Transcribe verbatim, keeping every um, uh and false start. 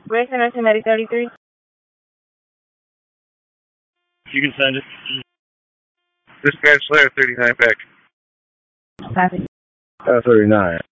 Where's the Cincinnati thirty-three? You can send it. Dispatch Slayer thirty-nine back. Copy. Uh, thirty-nine.